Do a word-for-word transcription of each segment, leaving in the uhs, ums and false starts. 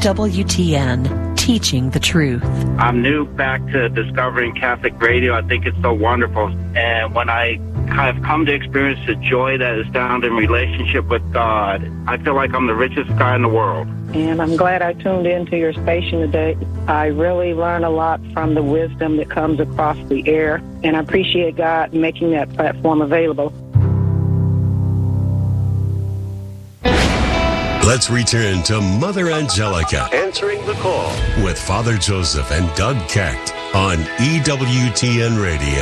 W T N, teaching the truth. I'm new back to discovering Catholic radio. I think it's so wonderful. And when I have come to experience the joy that is found in relationship with God, I feel like I'm the richest guy in the world. And I'm glad I tuned into your station today. I really learn a lot from the wisdom that comes across the air, and I appreciate God making that platform available. Let's return to Mother Angelica answering the call with Father Joseph and Doug Kecht on E W T N Radio.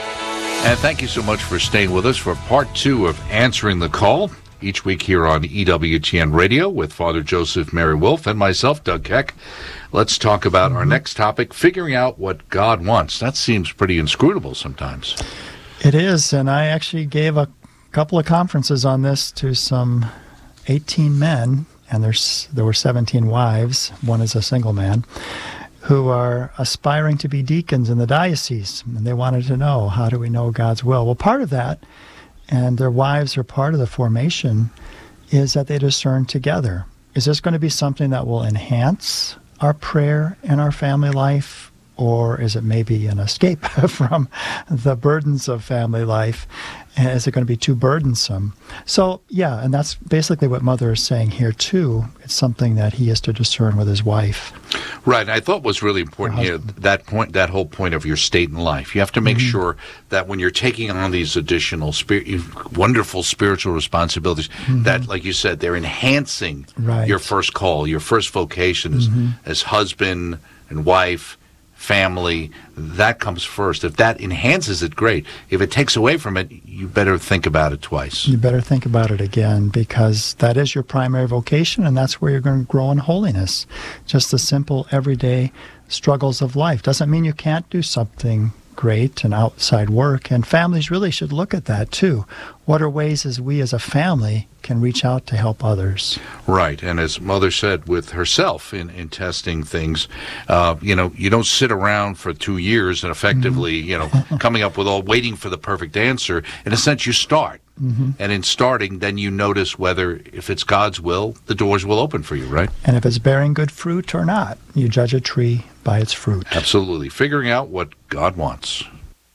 And thank you so much for staying with us for part two of Answering the Call, each week here on E W T N Radio with Father Joseph Mary Wolf and myself, Doug Keck. Let's talk about mm-hmm. our next topic, figuring out what God wants. That seems pretty inscrutable sometimes. It is, and I actually gave a couple of conferences on this to some eighteen men, and there's there were seventeen wives. One is a single man, who are aspiring to be deacons in the diocese, and they wanted to know, how do we know God's will? Well, part of that, and their wives are part of the formation, is that they discern together. Is this going to be something that will enhance our prayer and our family life, or is it maybe an escape from the burdens of family life? And is it going to be too burdensome? So, yeah, and that's basically what Mother is saying here, too. It's something that he has to discern with his wife. Right. I thought was really important here, that point, that whole point of your state in life. You have to make mm-hmm. sure that when you're taking on these additional spir- wonderful spiritual responsibilities, mm-hmm. that, like you said, they're enhancing right. your first call, your first vocation as, mm-hmm. as husband and wife, family. That comes first. If that enhances it, great. If it takes away from it, you better think about it twice. You better think about it again, because that is your primary vocation, and that's where you're going to grow in holiness. Just the simple, everyday struggles of life. Doesn't mean you can't do something great and outside work, and families really should look at that too. What are ways as we as a family can reach out to help others? Right, and as Mother said with herself in, in testing things, uh, you know, you don't sit around for two years and effectively, mm-hmm. you know, coming up with all, waiting for the perfect answer. In a sense, you start. Mm-hmm. And in starting, then you notice whether, if it's God's will, the doors will open for you, right? And if it's bearing good fruit or not, you judge a tree by its fruit. Absolutely. Figuring out what God wants.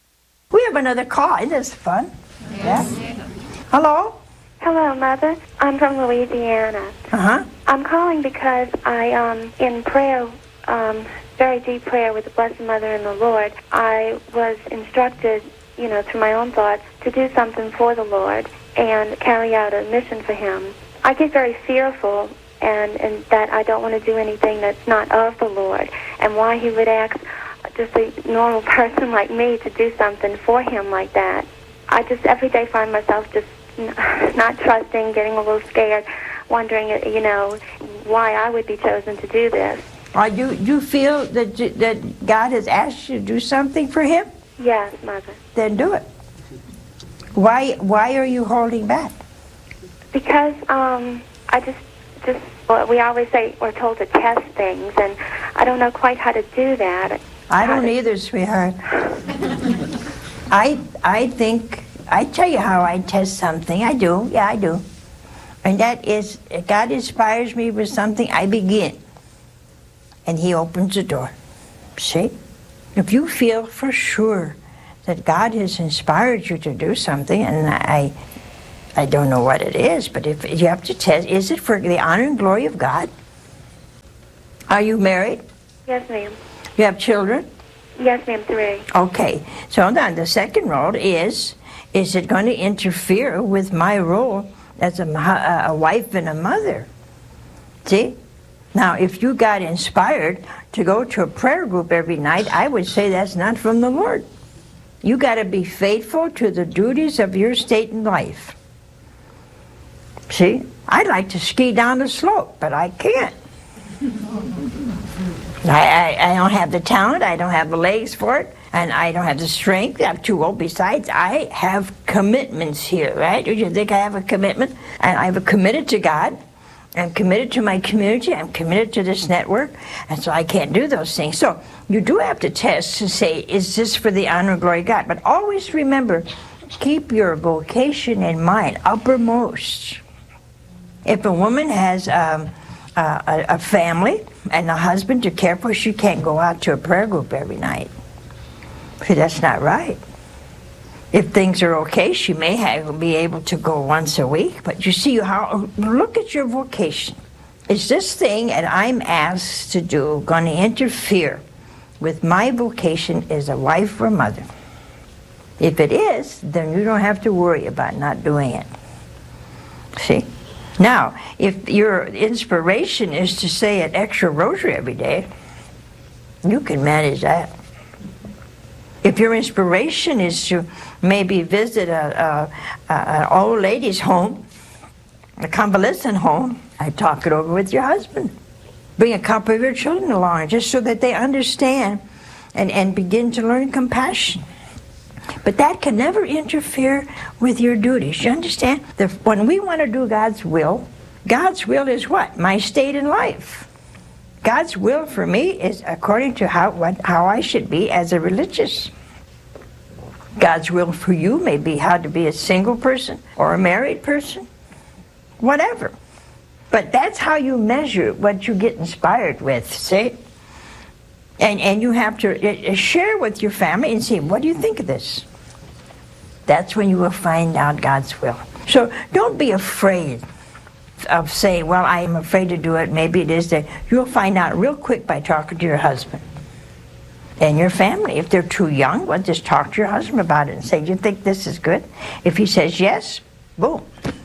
We have another call. Isn't this fun? Yes. Yeah. Hello? Hello, Mother. I'm from Louisiana. Uh-huh. I'm calling because I, um, in prayer, um, very deep prayer with the Blessed Mother and the Lord, I was instructed, you know, through my own thoughts, to do something for the Lord and carry out a mission for Him. I get very fearful and, and that I don't want to do anything that's not of the Lord, and why He would ask just a normal person like me to do something for Him like that. I just every day find myself just not trusting, getting a little scared, wondering, you know, why I would be chosen to do this. Are you, you feel that, that God has asked you to do something for Him? Yes, Mother. Then do it. Why Why are you holding back? Because um, I just, just well, we always say we're told to test things, and I don't know quite how to do that. I don't either, sweetheart. I I think, I tell you how I test something. I do, yeah, I do. And that is, if God inspires me with something, I begin. And He opens the door. See? If you feel for sure that God has inspired you to do something, and I I don't know what it is, but if you have to test, is it for the honor and glory of God? Are you married? Yes, ma'am. You have children? Yes, ma'am, three. Okay. So then the second role is, is it going to interfere with my role as a, a wife and a mother? See? Now, if you got inspired to go to a prayer group every night, I would say that's not from the Lord. You got to be faithful to the duties of your state in life. See? I'd like to ski down the slope, but I can't. I, I, I don't have the talent, I don't have the legs for it, and I don't have the strength. I'm too old. Besides, I have commitments here, right? Do you think I have a commitment? And I'm committed to God. I'm committed to my community. I'm committed to this network. And so I can't do those things. So you do have to test to say, is this for the honor and glory of God? But always remember, keep your vocation in mind, uppermost. If a woman has um, uh, a, a family and a husband to care for, she can't go out to a prayer group every night. See, that's not right. If things are okay, she may have, be able to go once a week. But you see, how look at your vocation. Is this thing that I'm asked to do going to interfere with my vocation as a wife or mother? If it is, then you don't have to worry about not doing it. See? Now, if your inspiration is to say an extra rosary every day, you can manage that. If your inspiration is to maybe visit a, a, a, an old lady's home, a convalescent home, I talk it over with your husband. Bring a couple of your children along just so that they understand and, and begin to learn compassion. But that can never interfere with your duties. You understand? The, when we want to do God's will, God's will is what? My state in life. God's will for me is according to how, what, how I should be as a religious. God's will for you may be how to be a single person or a married person, whatever. But that's how you measure what you get inspired with, see? And, and you have to uh, share with your family and say, what do you think of this? That's when you will find out God's will. So don't be afraid of saying, well, I am afraid to do it. Maybe it is that. You'll find out real quick by talking to your husband and your family. If they're too young, well, just talk to your husband about it and say, do you think this is good? If he says yes, boom,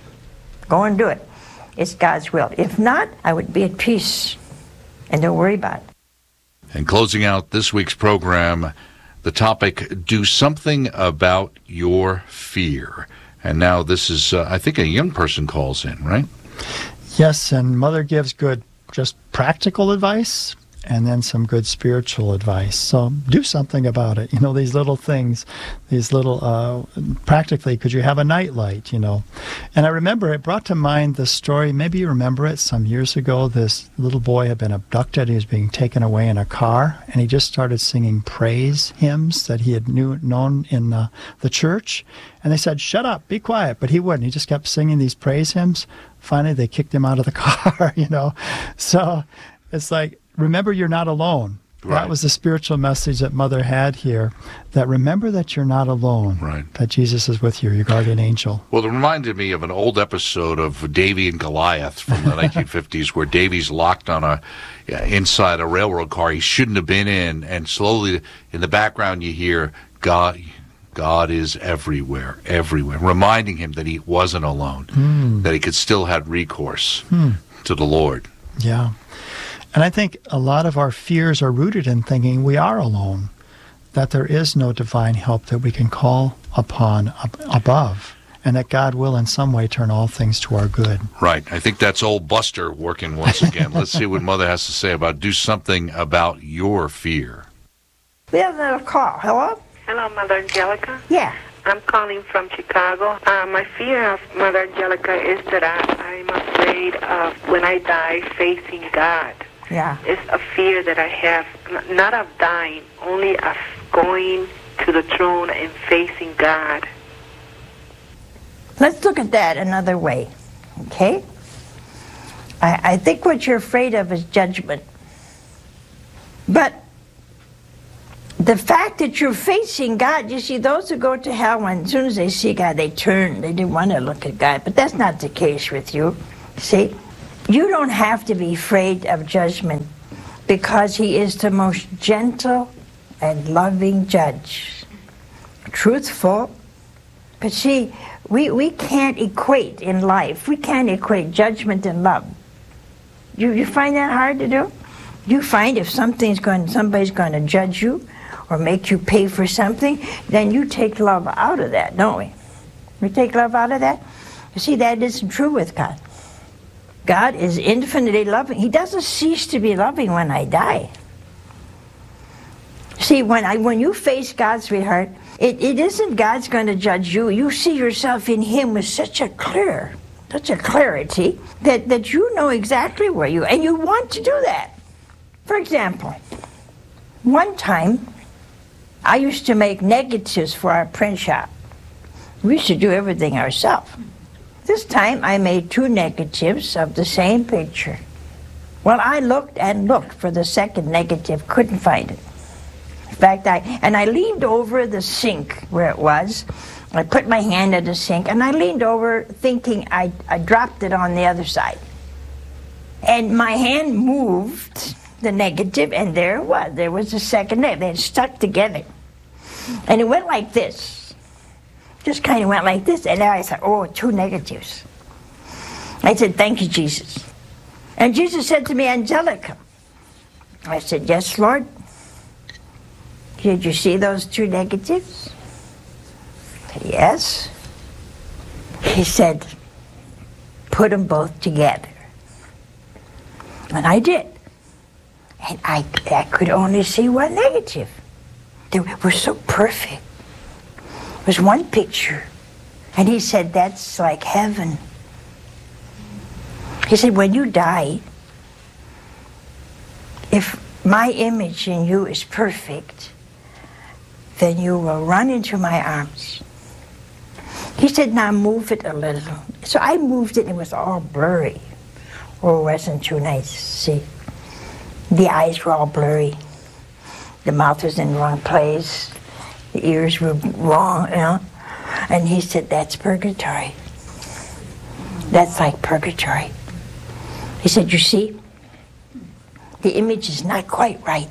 go and do it. It's God's will. If not, I would be at peace and don't worry about it. And closing out this week's program, the topic, do something about your fear. And now this is, uh, I think a young person calls in, right? Yes, and Mother gives good, just practical advice, and then some good spiritual advice. So do something about it. You know, these little things, these little, uh, practically, could you have a nightlight, you know? And I remember it brought to mind the story, maybe you remember it, some years ago, this little boy had been abducted. He was being taken away in a car, and he just started singing praise hymns that he had knew, known in the, the church. And they said, shut up, be quiet. But he wouldn't. He just kept singing these praise hymns. Finally, they kicked him out of the car, you know? So it's like, remember, you're not alone. Right. That was the spiritual message that Mother had here, that remember that you're not alone, right. That Jesus is with you, your guardian angel. Well, it reminded me of an old episode of Davy and Goliath from the nineteen fifties, where Davy's locked on a inside a railroad car he shouldn't have been in, and slowly in the background you hear, God, God is everywhere, everywhere, reminding him that he wasn't alone, mm. that he could still have recourse mm. to the Lord. Yeah. And I think a lot of our fears are rooted in thinking we are alone, that there is no divine help that we can call upon up above, and that God will in some way turn all things to our good. Right. I think that's old Buster working once again. Let's see what Mother has to say about do something about your fear. We have another call. Hello? Hello, Mother Angelica. Yeah. I'm calling from Chicago. Uh, my fear of Mother Angelica is that I, I'm afraid of when I die facing God. Yeah. It's a fear that I have, not of dying, only of going to the throne and facing God. Let's look at that another way, okay? I, I think what you're afraid of is judgment. But the fact that you're facing God, you see, those who go to hell, when as soon as they see God, they turn. They didn't want to look at God. But that's not the case with you, see? You don't have to be afraid of judgment because he is the most gentle and loving judge. Truthful. But see, we, we can't equate in life. We can't equate judgment and love. You, you find that hard to do? You find if something's going, somebody's going to judge you or make you pay for something, then you take love out of that, don't we? We take love out of that? You see, that isn't true with God. God is infinitely loving. He doesn't cease to be loving when I die. See, when I when you face God, sweetheart, it, it isn't God's going to judge you. You see yourself in him with such a clear, such a clarity that, that you know exactly where you are, and you want to do that. For example, one time I used to make negatives for our print shop. We used to do everything ourselves. This time I made two negatives of the same picture. Well, I looked and looked for the second negative, couldn't find it. In fact, I and I leaned over the sink where it was. I put my hand at the sink, and I leaned over thinking I, I dropped it on the other side. And my hand moved the negative, and there it was. There was the second negative. They had stuck together. And it went like this. Just kind of went like this. And I said, oh, two negatives. I said, thank you, Jesus. And Jesus said to me, Angelica. I said, yes, Lord. Did you see those two negatives? I said, yes. He said, put them both together. And I did. And I, I could only see one negative. They were so perfect. It was one picture. And he said, that's like heaven. He said, when you die, if my image in you is perfect, then you will run into my arms. He said, now move it a little. So I moved it, and it was all blurry. Oh, it wasn't too nice to see. The eyes were all blurry. The mouth was in the wrong place. The ears were wrong, you know. And he said, that's purgatory. That's like purgatory. He said, you see, the image is not quite right.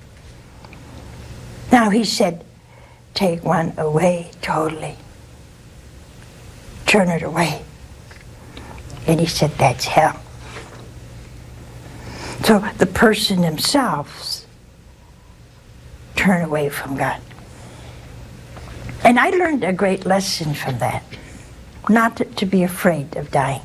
Now he said, take one away totally. Turn it away. And he said, that's hell. So the person themselves turn away from God. And I learned a great lesson from that. Not to, to be afraid of dying.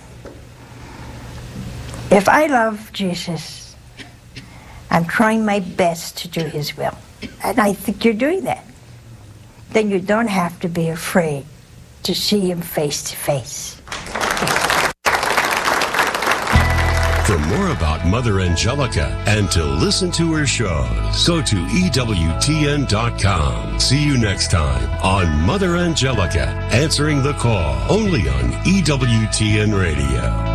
If I love Jesus, I'm trying my best to do his will. And I think you're doing that. Then you don't have to be afraid to see him face to face. For more about Mother Angelica and to listen to her shows, go to E W T N dot com. See you next time on Mother Angelica, answering the call, only on E W T N Radio.